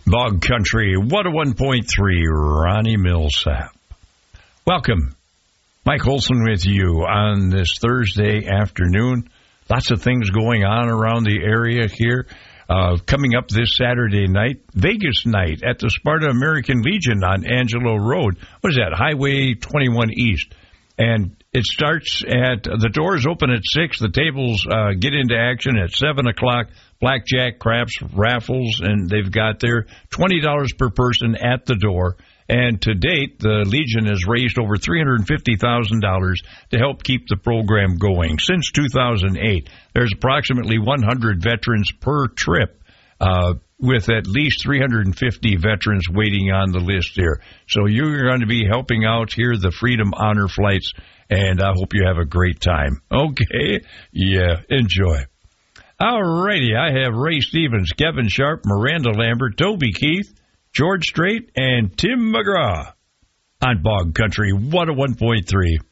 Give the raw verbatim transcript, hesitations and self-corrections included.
Bog Country, one oh one point three, Ronnie Millsap. Welcome. Mike Olson with you on this Thursday afternoon. Lots of things going on around the area here. Uh, coming up this Saturday night, Vegas night at the Sparta American Legion on Angelo Road. What is that? Highway twenty-one East. And it starts at, the doors open at six. The tables uh, get into action at seven o'clock. Blackjack, craps, raffles, and they've got their twenty dollars per person at the door. And to date, the Legion has raised over three hundred fifty thousand dollars to help keep the program going. Since two thousand eight, there's approximately one hundred veterans per trip, uh, with at least three hundred fifty veterans waiting on the list here. So you're going to be helping out here, the Freedom Honor Flights, and I hope you have a great time. Okay? Yeah, enjoy. All righty, I have Ray Stevens, Kevin Sharp, Miranda Lambert, Toby Keith, George Strait, and Tim McGraw on Bog Country one oh one point three.